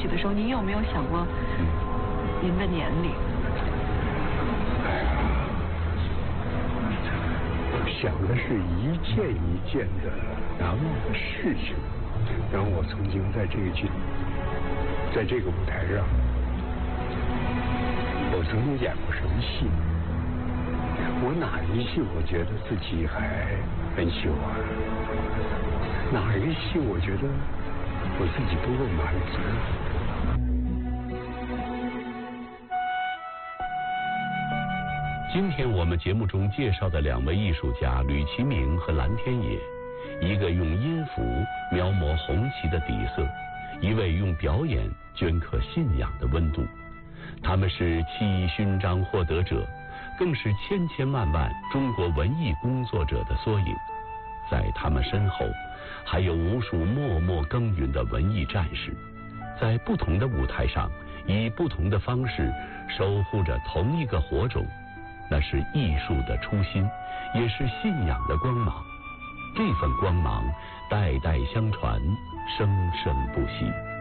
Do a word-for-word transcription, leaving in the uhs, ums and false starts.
去的时候，您有没有想过您的年龄？ 哎呀，想的是一件一件的难忘的事情。然后我曾经在这个剧，在这个舞台上，我曾经演过什么戏？我哪一戏我觉得自己还很喜欢？哪一个戏我觉得我自己不够满足？ 今天我们节目中介绍的两位艺术家吕其明和蓝天野，一个用音符描摹红旗的底色，一位用表演镌刻信仰的温度。他们是七一勋章获得者，更是千千万万中国文艺工作者的缩影。在他们身后，还有无数默默耕耘的文艺战士，在不同的舞台上，以不同的方式守护着同一个火种。那是艺术的初心，也是信仰的光芒。这份光芒代代相传，生生不息。